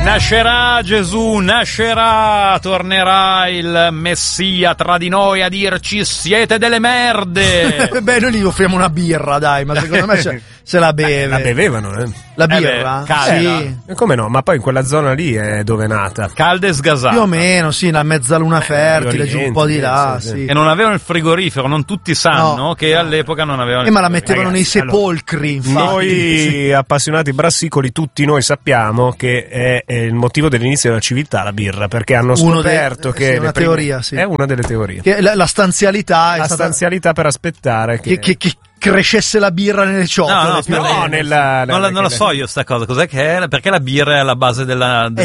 Nascerà Gesù, nascerà, tornerà il Messia tra di noi a dirci siete delle merde. Beh, noi gli offriamo una birra, dai, ma secondo me se la beve. La bevevano, La birra? Sì. E come no? Ma poi in quella zona lì è dove è nata. Calda e sgasata. Più o meno, sì, la mezzaluna fertile, giù un po' di là, sì. E non avevano il frigorifero, non tutti sanno che all'epoca non avevano il ma la mettevano nei sepolcri, infatti. Noi appassionati brassicoli, tutti noi sappiamo che è il motivo dell'inizio della civiltà la birra, perché hanno scoperto che una teoria, sì. È una delle teorie. Che la stanzialità è la stanzialità per aspettare che crescesse la birra nelle ciotole. Non la so io sta cosa, cos'è che è? Perché la birra è alla base dell'uomo?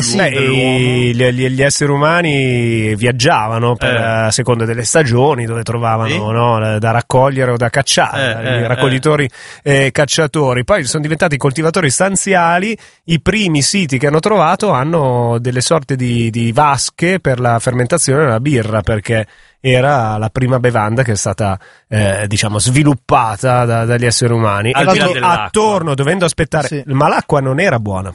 Gli esseri umani viaggiavano a seconda delle stagioni, dove trovavano da raccogliere o da cacciare, i raccoglitori cacciatori. Poi sono diventati coltivatori stanziali. I primi siti che hanno trovato hanno delle sorte di vasche per la fermentazione della birra, perché era la prima bevanda che è stata sviluppata dagli esseri umani. Attorno, dovendo aspettare, ma l'acqua non era buona.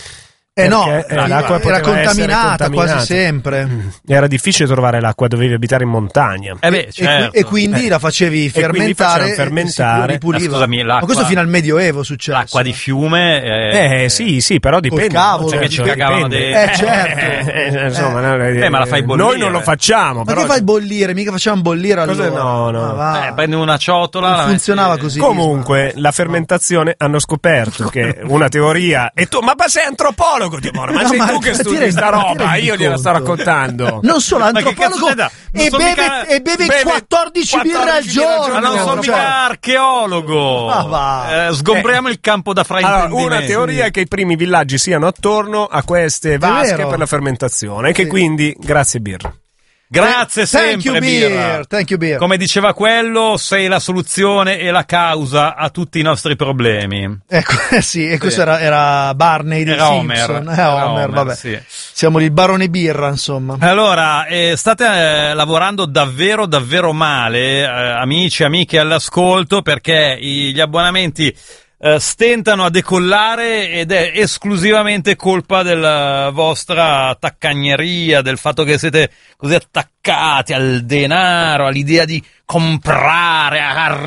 L'acqua era contaminata quasi sempre. Era difficile trovare l'acqua, dovevi abitare in montagna. E quindi la facevi fermentare. Scusami, ma questo fino al Medioevo succede. L'acqua di fiume. Sì, però dipende. Cavolo, che ci cagavano certo. Insomma, ma la fai bollire. Noi non lo facciamo. Ma che fai bollire? Mica facciamo bollire allora. No. Prendi una ciotola. Non funzionava così. Comunque, la fermentazione hanno scoperto che una teoria. E tu, ma sei antropologo? Ma sei tu che studi sta roba, io gliela sto raccontando. Non solo antropologo e beve 14 birre al giorno. Ma non sono mica archeologo. Sgombriamo il campo da fraintendimenti. Una teoria è che i primi villaggi siano attorno a queste vasche per la fermentazione e che quindi grazie birra. Grazie sempre, birra. Thank you, beer. Come diceva quello, sei la soluzione e la causa a tutti i nostri problemi. Ecco, e questo era Barney di Simpson. Homer, vabbè. Sì. Siamo il barone birra, insomma. Allora, state lavorando davvero, davvero male, amici, amiche all'ascolto, perché gli abbonamenti stentano a decollare ed è esclusivamente colpa della vostra taccagneria, del fatto che siete così attaccati al denaro, all'idea di comprare,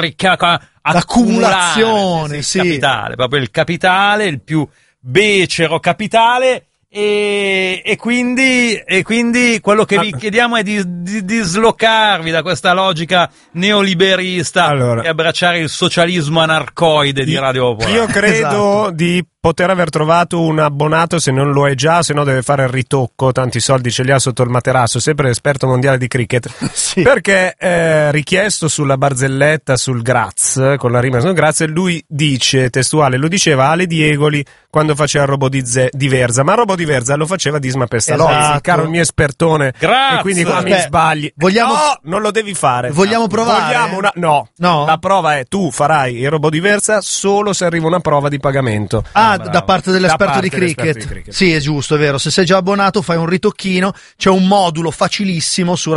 accumulazione, sì. Capitale, proprio il capitale, il più becero capitale. E quindi quello che vi chiediamo è di dislocarvi da questa logica neoliberista e abbracciare il socialismo anarcoide di Radio Popolare. Io credo di poter aver trovato un abbonato, se non lo è già, se no deve fare il ritocco, tanti soldi ce li ha sotto il materasso, sempre esperto mondiale di cricket, sì. Perché richiesto sulla barzelletta sul Graz, con la rima sul Graz, lui dice, testuale, lo diceva Ale Diegoli quando faceva il robot di Verza, ma il robot di Verza lo faceva Disma Pestalozzi, caro il mio espertone. Grazie. E quindi qua mi sbagli. No, non lo devi fare. Vogliamo provare? No. La prova è tu farai il robot di Verza solo se arriva una prova di pagamento. Da parte dell'esperto di cricket. Sì, è giusto, è vero. Se sei già abbonato fai un ritocchino, c'è un modulo facilissimo su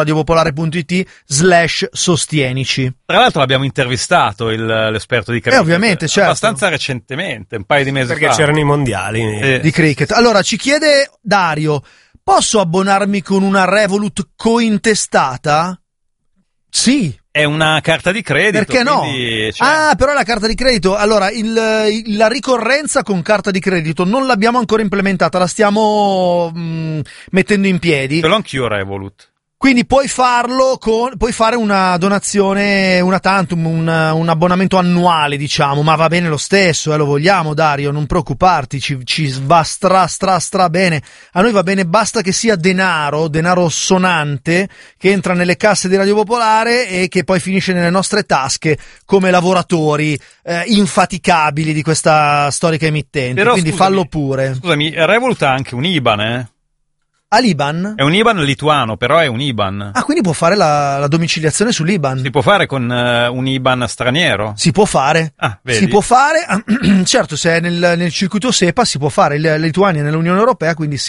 radiopopolare.it/sostienici. Tra l'altro l'abbiamo intervistato l'esperto di cricket. Ovviamente, certo. Abbastanza recentemente, un paio di mesi perché fa. C'erano i mondiali di cricket. Allora, ci chiede Dario, posso abbonarmi con una Revolut cointestata? Sì. È una carta di credito. Perché no? Quindi, però la carta di credito. Allora, la ricorrenza con carta di credito non l'abbiamo ancora implementata, la stiamo mettendo in piedi. Ce l'ho anch'io Revolut. Quindi puoi fare una donazione, una tantum, un abbonamento annuale, diciamo, ma va bene lo stesso, lo vogliamo, Dario, non preoccuparti, ci va stra bene. A noi va bene, basta che sia denaro sonante, che entra nelle casse di Radio Popolare e che poi finisce nelle nostre tasche come lavoratori infaticabili di questa storica emittente. Però, quindi fallo pure. Scusami, Revolut ha anche un IBAN, All'IBAN? È un IBAN lituano, però è un IBAN. Ah, quindi può fare la domiciliazione sull'IBAN? Si può fare con un IBAN straniero? Si può fare. Vedi? Si può fare, certo, se è nel circuito SEPA si può fare. La Lituania è nell'Unione Europea, quindi sì.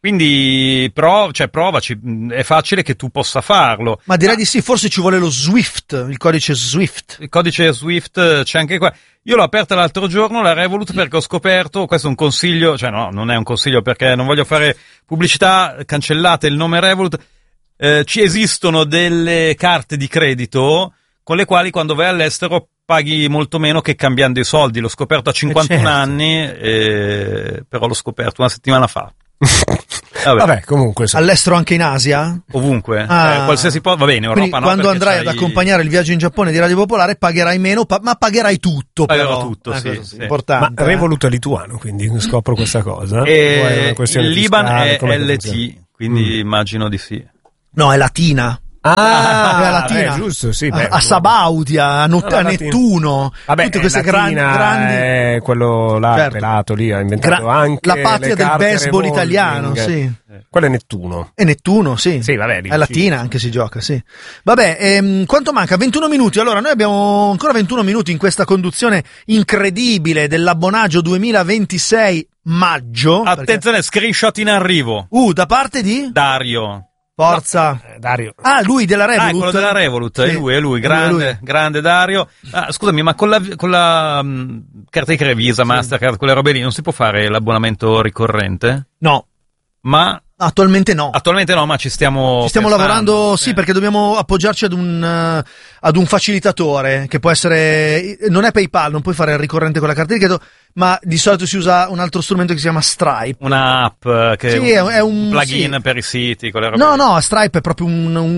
Quindi provaci, è facile che tu possa farlo. Ma direi di sì, forse ci vuole lo Swift, il codice Swift. Il codice Swift c'è anche qua. Io l'ho aperta l'altro giorno, la Revolut, perché ho scoperto, questo è un consiglio, cioè no, non è un consiglio perché non voglio fare pubblicità, cancellate il nome Revolut. Ci esistono delle carte di credito con le quali quando vai all'estero paghi molto meno che cambiando i soldi. L'ho scoperto a 51 anni, però l'ho scoperto una settimana fa. Vabbè, comunque all'estero anche in Asia? Ovunque, qualsiasi va bene, Europa. Quindi, no, quando andrai ad accompagnare il viaggio in Giappone di Radio Popolare pagherai meno, ma pagherai tutto. Pagherò però. tutto, sì. Importante. Ma Revolut è lituano, quindi scopro questa cosa. Il Liban è LT, quindi immagino di sì. No, è latina. È latina. Giusto, sì. A Sabaudia, a Nettuno, vabbè, tutte queste grandi. È quello là, certo. Pelato lì, ha inventato anche la patria del baseball italiano, sì. Quello è Nettuno. È Nettuno, sì. Sì, vabbè, è latina, anche si gioca, sì. Vabbè, quanto manca? 21 minuti. Allora, noi abbiamo ancora 21 minuti in questa conduzione incredibile dell'abbonaggio 2026 maggio. Attenzione, screenshot in arrivo. Da parte di? Dario. Forza. Dario. Lui della Revolut. Quello della Revolut, sì. è lui, grande Dario. Scusami, ma con la carta di credito Visa, Mastercard, quelle robe lì, non si può fare l'abbonamento ricorrente? No. Ma attualmente no, ma ci stiamo lavorando, sì, perché dobbiamo appoggiarci ad un facilitatore che può essere, non è PayPal, non puoi fare il ricorrente con la carta di credito, ma di solito si usa un altro strumento che si chiama Stripe. Una app che sì, è un plugin per i siti, quelle robe. No, Stripe è proprio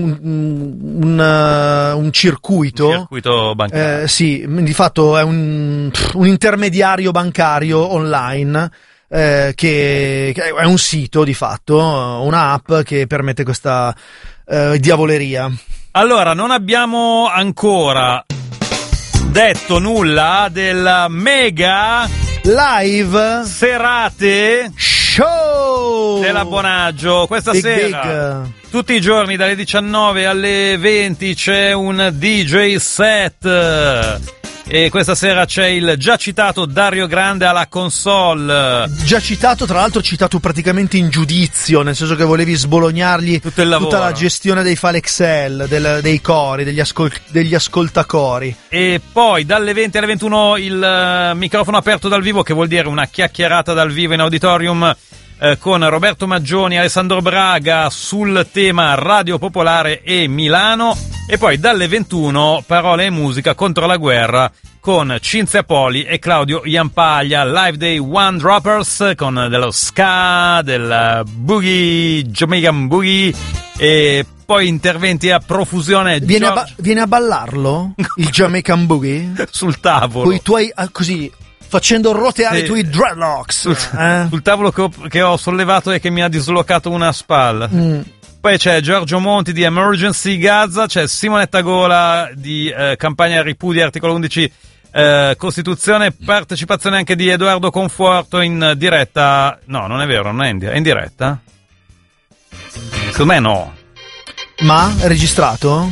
un circuito. Un circuito bancario. Sì, di fatto è un intermediario bancario online. Che è un sito di fatto, una app che permette questa diavoleria. Allora, non abbiamo ancora detto nulla del mega live serate show dell'abbonaggio questa sera. Tutti i giorni dalle 19 alle 20 c'è un DJ set. E questa sera c'è il già citato Dario Grande alla console. Già citato, tra l'altro citato praticamente in giudizio, nel senso che volevi sbolognargli tutto il lavoro, tutta la gestione dei file Excel, dei cori, degli ascoltacori. E poi dalle 20 alle 21 il microfono aperto dal vivo, che vuol dire una chiacchierata dal vivo in auditorium con Roberto Maggioni e Alessandro Braga sul tema Radio Popolare e Milano. E poi dalle 21 parole e musica contro la guerra con Cinzia Poli e Claudio Iampaglia, live dei One Droppers con dello ska, del boogie, Jamaican boogie, e poi interventi a profusione. Viene a ballarlo il Jamaican boogie sul tavolo con i tuoi così, facendo roteare i tuoi dreadlocks sul tavolo che ho sollevato e che mi ha dislocato una spalla. Poi c'è Giorgio Monti di Emergency Gaza, c'è Simonetta Gola di Campagna Ripudia Articolo 11 Costituzione, partecipazione anche di Edoardo Conforto in diretta. No, non è vero, non è in diretta? Secondo me no. Ma è registrato?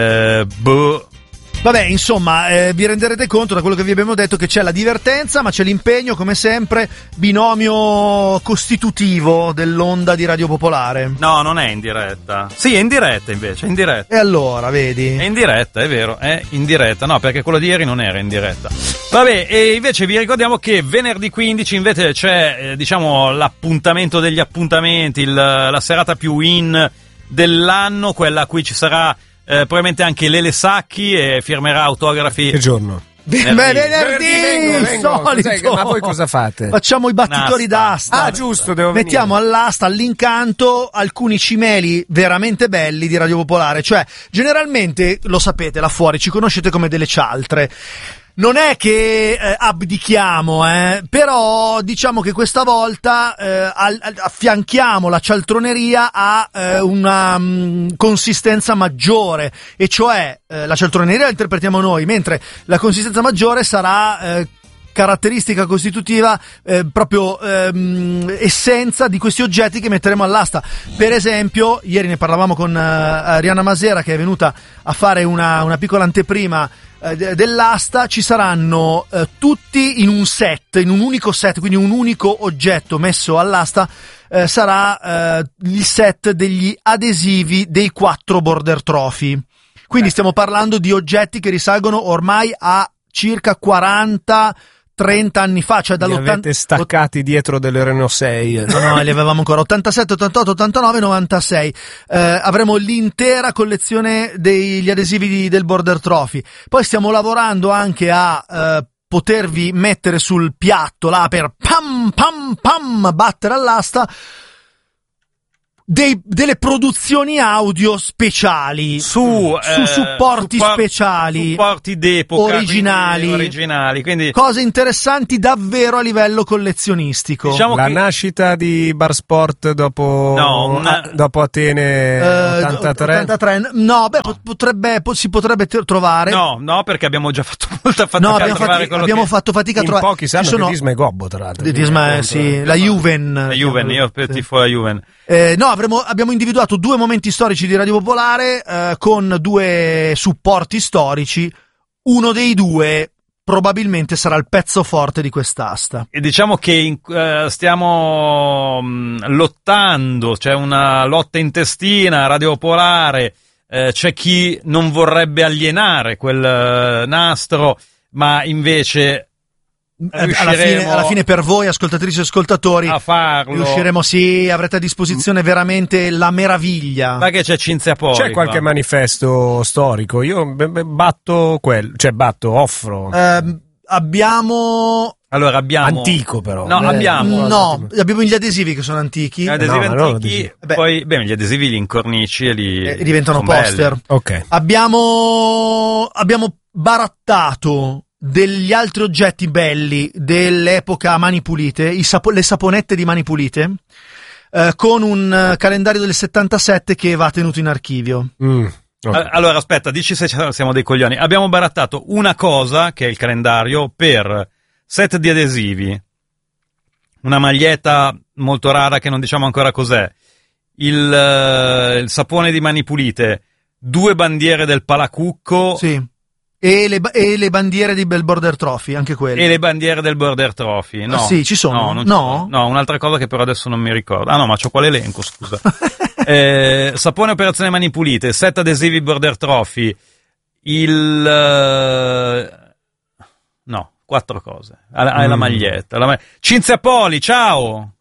Vabbè, insomma, vi renderete conto da quello che vi abbiamo detto che c'è la divertenza, ma c'è l'impegno, come sempre, binomio costitutivo dell'onda di Radio Popolare. No, non è in diretta. Sì, è in diretta invece, è in diretta. E allora, vedi? È in diretta, è vero, è in diretta. No, perché quello di ieri non era in diretta. Vabbè, e invece vi ricordiamo che venerdì 15 invece c'è, diciamo, l'appuntamento degli appuntamenti, la serata più in dell'anno, quella a cui ci sarà probabilmente anche Lele Sacchi e firmerà autografi. Che giorno? Venerdì, solito. Ma voi cosa fate? Facciamo i battitori d'asta. Giusto, devo mettiamo all'asta, all'incanto, alcuni cimeli veramente belli di Radio Popolare. Cioè, generalmente, lo sapete, là fuori ci conoscete come delle cialtre. Non è che abdichiamo, però diciamo che questa volta affianchiamo la cialtroneria a una consistenza maggiore, e cioè la cialtroneria la interpretiamo noi, mentre la consistenza maggiore sarà caratteristica costitutiva, proprio essenza di questi oggetti che metteremo all'asta. Per esempio, ieri ne parlavamo con Arianna Masera, che è venuta a fare una piccola anteprima dell'asta. Ci saranno tutti in un set, in un unico set, quindi un unico oggetto messo all'asta, sarà il set degli adesivi dei 4 Border Trophy. Quindi stiamo parlando di oggetti che risalgono ormai a circa 30 anni fa, cioè li avete staccati dietro delle Renault 6. No, li avevamo ancora 87, 88, 89, 96. Avremo l'intera collezione degli adesivi del Border Trophy. Poi stiamo lavorando anche a potervi mettere sul piatto là per pam pam pam battere all'asta delle produzioni audio speciali su supporti speciali, supporti d'epoca, originali, quindi cose interessanti davvero a livello collezionistica. Diciamo la nascita di Bar Sport dopo Atene 83. No, si potrebbe trovare. No, perché abbiamo già fatto molta fatica a trovare quello abbiamo fatto fatica a trovare. In pochi sanno che Disma è gobbo, tra l'altro. Disma, sì, la Juven. Io tifo la Juven. No, abbiamo individuato 2 momenti storici di Radio Popolare con 2 supporti storici. Uno dei 2 probabilmente sarà il pezzo forte di quest'asta. E diciamo che stiamo lottando, c'è una lotta intestina a Radio Popolare, c'è chi non vorrebbe alienare quel nastro, ma invece alla fine per voi ascoltatrici e ascoltatori a farlo riusciremo, avrete a disposizione veramente la meraviglia. Ma che c'è Cinzia Poli? C'è qualche manifesto storico? Io offro. Abbiamo antico però. Abbiamo gli adesivi che sono antichi. Gli adesivi antichi, poi gli adesivi li incornici e diventano poster. Ok. Abbiamo barattato degli altri oggetti belli dell'epoca Mani Pulite, le saponette di Mani Pulite, con un calendario del 77 che va tenuto in archivio. Okay. Allora aspetta, dici se siamo dei coglioni. Abbiamo barattato una cosa, che è il calendario, per set di adesivi, una maglietta molto rara che non diciamo ancora cos'è, il sapone di Mani Pulite, 2 bandiere del Palacucco. Sì. E le bandiere di Bel Border Trophy, anche quelle. E le bandiere del Border Trophy, no? Sì, ci sono. No, un'altra cosa che però adesso non mi ricordo. Ma c'ho qua l'elenco, scusa. Sapone Operazione Mani Pulite, set adesivi Border Trophy, 4 cose. La maglietta. Cinzia Poli, ciao!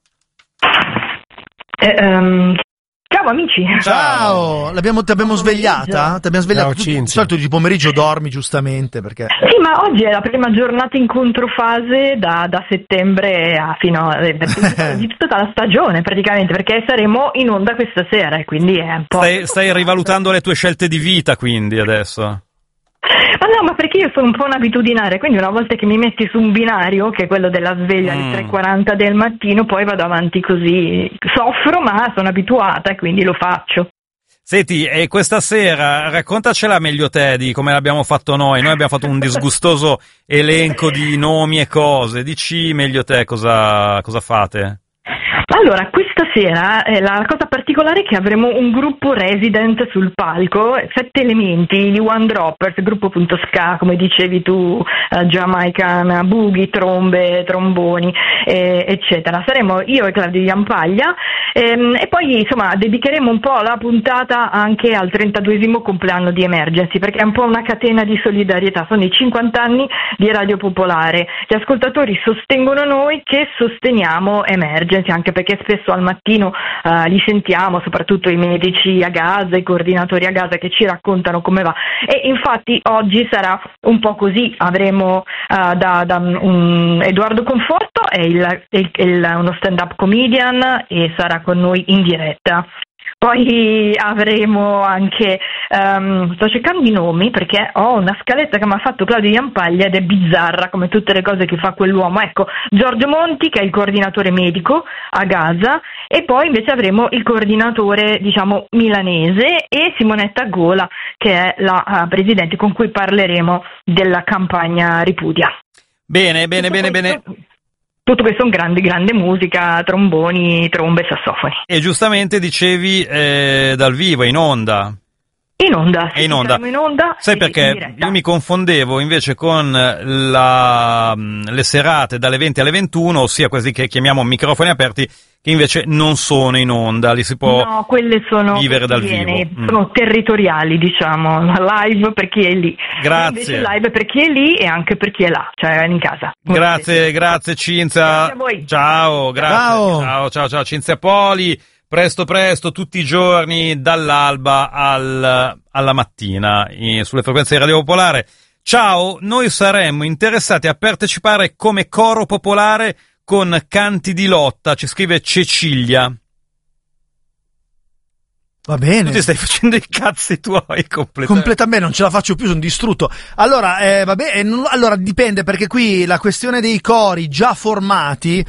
Ciao amici. Ciao, ti abbiamo svegliata? Ti abbiamo svegliata? Ciao, di solito di pomeriggio dormi giustamente perché... Sì, ma oggi è la prima giornata in controfase da settembre fino a di tutta la stagione praticamente, perché saremo in onda questa sera e quindi è un po'... Stai rivalutando le tue scelte di vita quindi adesso? Ma perché io sono un po' un abitudinaria, quindi una volta che mi metti su un binario, che è quello della sveglia alle 3:40 del mattino, poi vado avanti così, soffro ma sono abituata e quindi lo faccio. Senti, e questa sera raccontacela meglio te di come l'abbiamo fatto noi abbiamo fatto un disgustoso elenco di nomi e cose, dici meglio te cosa fate? Allora, questa sera la cosa particolare è che avremo un gruppo resident sul palco, 7 elementi, gli One Droppers, gruppo punto ska, come dicevi tu, Jamaican, boogie, trombe, tromboni, eccetera. Saremo io e Claudio Jampaglia e poi insomma dedicheremo un po' la puntata anche al 32esimo compleanno di Emergency, perché è un po' una catena di solidarietà, sono i 50 anni di Radio Popolare, gli ascoltatori sostengono noi che sosteniamo Emergency, anche perché spesso al mattino li sentiamo, soprattutto i medici a Gaza, i coordinatori a Gaza che ci raccontano come va, e infatti oggi sarà un po' così, avremo Edoardo Conforto, è uno stand-up comedian e sarà con noi in diretta. Poi avremo anche, sto cercando i nomi perché ho una scaletta che mi ha fatto Claudio Jampaglia ed è bizzarra come tutte le cose che fa quell'uomo. Ecco, Giorgio Monti che è il coordinatore medico a Gaza, e poi invece avremo il coordinatore milanese e Simonetta Gola che è la presidente con cui parleremo della campagna Ripudia. Bene. Tutto questo è un grande musica, tromboni, trombe, sassofoni. E giustamente dicevi dal vivo, in onda. In onda. In onda. Sai perché io mi confondevo invece con le serate dalle 20 alle 21, ossia quasi che chiamiamo microfoni aperti, che invece non sono in onda, li si può No, quelle sono vivere dal vivo. Sono territoriali, diciamo, live per chi è lì. Grazie. Invece live per chi è lì e anche per chi è là, cioè in casa. Grazie Cinzia. Grazie a voi. Ciao, grazie. Ciao Cinzia Poli. Presto, tutti i giorni dall'alba alla mattina sulle frequenze di Radio Popolare. Ciao, noi saremmo interessati a partecipare come coro popolare con canti di lotta, ci scrive Cecilia. Va bene. Tu ti stai facendo i cazzi tuoi completamente, non ce la faccio più, sono distrutto. Allora, allora dipende, perché qui la questione dei cori già formati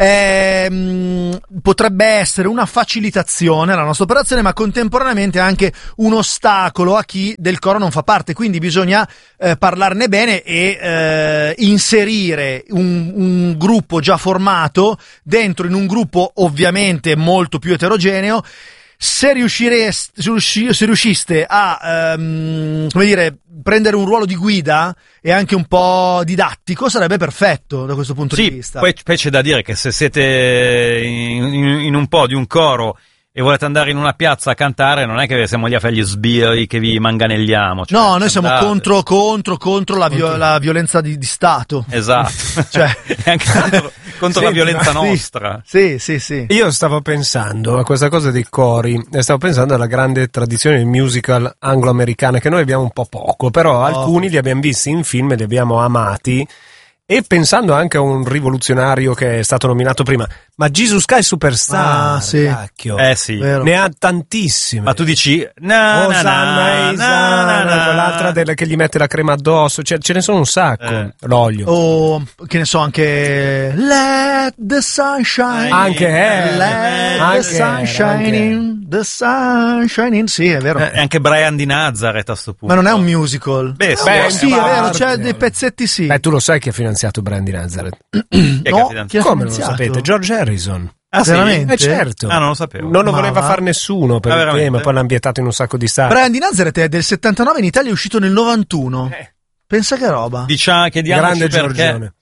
potrebbe essere una facilitazione alla nostra operazione, ma contemporaneamente anche un ostacolo a chi del coro non fa parte. Quindi bisogna parlarne bene e inserire un gruppo già formato dentro in un gruppo ovviamente molto più eterogeneo. Se riusciste a, come dire, prendere un ruolo di guida e anche un po' didattico, sarebbe perfetto da questo punto di vista. Poi c'è da dire che se siete in un po' di un coro e volete andare in una piazza a cantare, non è che siamo lì a fare gli sbirri che vi manganelliamo. Cioè, no, noi siamo contro la violenza di Stato. Esatto. Cioè, anche contro la violenza nostra. Sì. Io stavo pensando a questa cosa dei cori, e stavo pensando alla grande tradizione del musical anglo-americana, che noi abbiamo un po' poco, però alcuni li abbiamo visti in film e li abbiamo amati. E pensando anche a un rivoluzionario che è stato nominato prima, ma Jesus Christ Superstar, sì. cacchio, sì. Ne ha tantissime. Ma tu dici quell'altra che gli mette la crema addosso, ce ne sono un sacco, l'olio. O che ne so, anche Let the sun shine. Anche Let the sun shine in, the sun shine in. Sì, è vero. E anche Brian di Nazareth a sto punto. Ma non è un musical. Beh, sì, è vero, c'è dei pezzetti sì. Beh, tu lo sai chi ha finanziato Brian di Nazareth? Come non lo sapete? George Harrison. Ah, veramente? Certo. Ah, non lo sapevo. Non lo voleva far nessuno per il tema, poi l'hanno vietato in un sacco di stati. Brian di Nazareth è del 79, in Italia è uscito nel 91. Pensa che roba. Diciamo che grande Giorgione.